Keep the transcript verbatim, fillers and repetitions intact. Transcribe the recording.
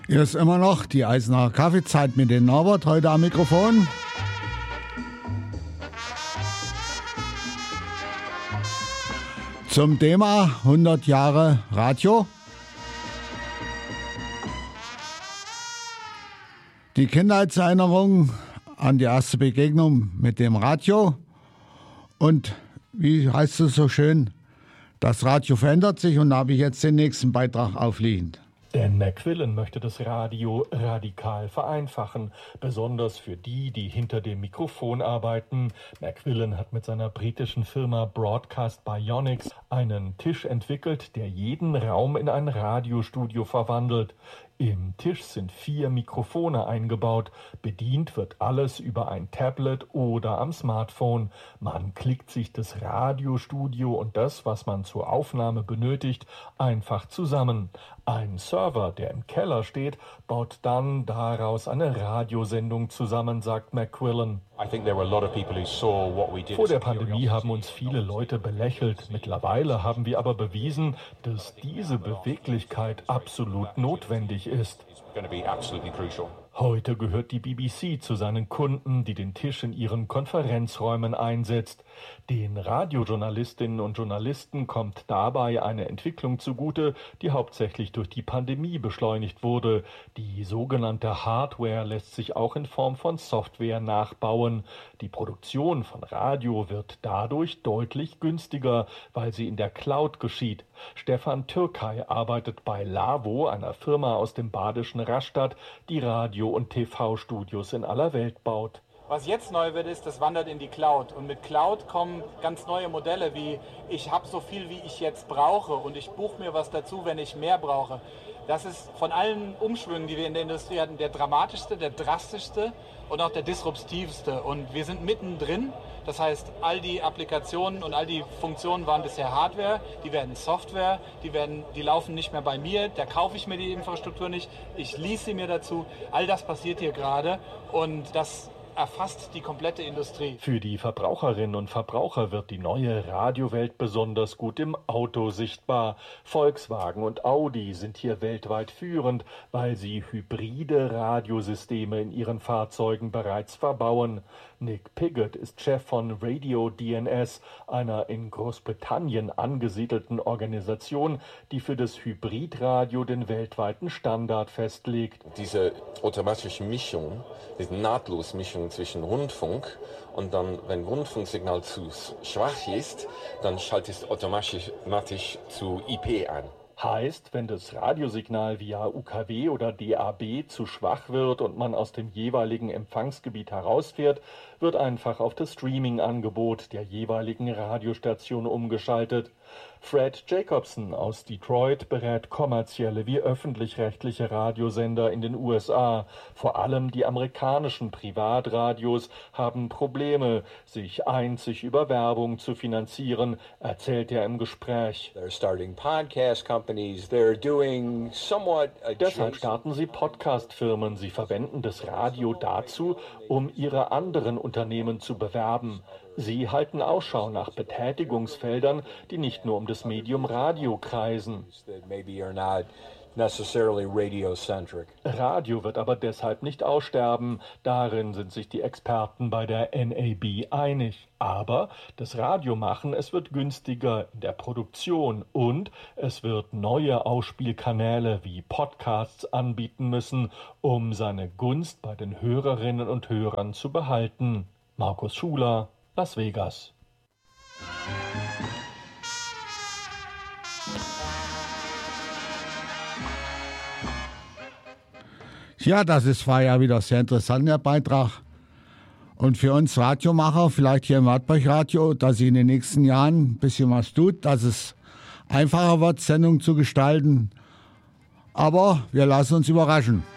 Hier ist immer noch die Eisenacher Kaffeezeit mit dem Norbert, heute am Mikrofon. Zum Thema hundert Jahre Radio. Die Kindheitserinnerung an die erste Begegnung mit dem Radio. Und wie heißt es so schön, das Radio verändert sich, und da habe ich jetzt den nächsten Beitrag aufliegend. Dan McQuillan möchte das Radio radikal vereinfachen, besonders für die, die hinter dem Mikrofon arbeiten. McQuillan hat mit seiner britischen Firma Broadcast Bionics einen Tisch entwickelt, der jeden Raum in ein Radiostudio verwandelt. Im Tisch sind vier Mikrofone eingebaut. Bedient wird alles über ein Tablet oder am Smartphone. Man klickt sich das Radiostudio und das, was man zur Aufnahme benötigt, einfach zusammen. Ein Server, der im Keller steht, baut dann daraus eine Radiosendung zusammen, sagt McQuillan. Vor der Pandemie haben uns viele Leute belächelt. Mittlerweile haben wir aber bewiesen, dass diese Beweglichkeit absolut notwendig ist. Heute gehört die B B C zu seinen Kunden, die den Tisch in ihren Konferenzräumen einsetzt. Den Radiojournalistinnen und Journalisten kommt dabei eine Entwicklung zugute, die hauptsächlich durch die Pandemie beschleunigt wurde. Die sogenannte Hardware lässt sich auch in Form von Software nachbauen. Die Produktion von Radio wird dadurch deutlich günstiger, weil sie in der Cloud geschieht. Stefan Türkay arbeitet bei Lavo, einer Firma aus dem badischen Rastatt, die Radio- und T V-Studios in aller Welt baut. Was jetzt neu wird, ist, das wandert in die Cloud. Und mit Cloud kommen ganz neue Modelle wie, ich habe so viel, wie ich jetzt brauche, und ich buche mir was dazu, wenn ich mehr brauche. Das ist von allen Umschwüngen, die wir in der Industrie hatten, der dramatischste, der drastischste und auch der disruptivste. Und wir sind mittendrin. Das heißt, all die Applikationen und all die Funktionen waren bisher Hardware, die werden Software, die, werden, die laufen nicht mehr bei mir, da kaufe ich mir die Infrastruktur nicht, ich lease sie mir dazu. All das passiert hier gerade, und das erfasst die komplette Industrie. Für die Verbraucherinnen und Verbraucher wird die neue Radiowelt besonders gut im Auto sichtbar. Volkswagen und Audi sind hier weltweit führend, weil sie hybride Radiosysteme in ihren Fahrzeugen bereits verbauen. Nick Piggott ist Chef von Radio D N S, einer in Großbritannien angesiedelten Organisation, die für das Hybridradio den weltweiten Standard festlegt. Diese automatische Mischung, diese nahtlose Mischung zwischen Rundfunk und dann, wenn Rundfunksignal zu schwach ist, dann schaltet es automatisch zu I P an. Heißt, wenn das Radiosignal via U K W oder D A B zu schwach wird und man aus dem jeweiligen Empfangsgebiet herausfährt, wird einfach auf das Streaming-Angebot der jeweiligen Radiostation umgeschaltet. Fred Jacobson aus Detroit berät kommerzielle wie öffentlich-rechtliche Radiosender in den U S A. Vor allem die amerikanischen Privatradios haben Probleme, sich einzig über Werbung zu finanzieren, erzählt er im Gespräch. Deshalb starten sie Podcast-Firmen. Sie verwenden das Radio dazu, um ihre anderen Unternehmen zu bewerben. Sie halten Ausschau nach Betätigungsfeldern, die nicht nur um das Medium Radio kreisen. Radio wird aber deshalb nicht aussterben. Darin sind sich die Experten bei der N A B einig. Aber das Radiomachen, es wird günstiger in der Produktion, und es wird neue Ausspielkanäle wie Podcasts anbieten müssen, um seine Gunst bei den Hörerinnen und Hörern zu behalten. Markus Schuler, Las Vegas. Ja, das ist, war ja wieder sehr interessant, der Beitrag. Und für uns Radiomacher, vielleicht hier im Wartburg Radio, dass sich in den nächsten Jahren ein bisschen was tut, dass es einfacher wird, Sendungen zu gestalten. Aber wir lassen uns überraschen.